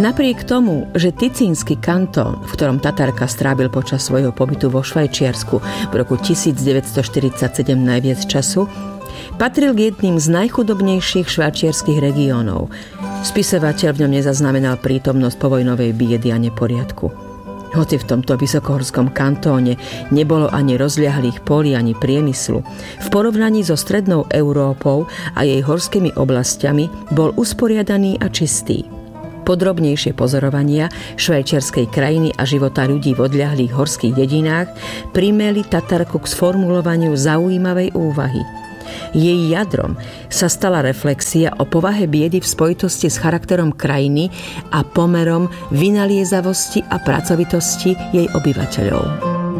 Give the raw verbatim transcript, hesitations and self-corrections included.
Napriek tomu, že Ticínsky kantón, v ktorom Tatarka strábil počas svojho pobytu vo Švajčiarsku v roku tisícdeväťstoštyridsaťsedem najviac času, patril k jedným z najchudobnejších švajčiarskych regiónov. Spisovateľ v ňom nezaznamenal prítomnosť povojnovej biedy a neporiadku. Hoci v tomto vysokohorskom kantóne nebolo ani rozľahlých polí, ani priemyslu, v porovnaní so strednou Európou a jej horskými oblastiami bol usporiadaný a čistý. Podrobnejšie pozorovania švajčiarskej krajiny a života ľudí v odľahlých horských dedinách primeli Tatarku k sformulovaniu zaujímavej úvahy. Jej jadrom sa stala reflexia o povahe biedy v spojitosti s charakterom krajiny a pomerom vynaliezavosti a pracovitosti jej obyvateľov.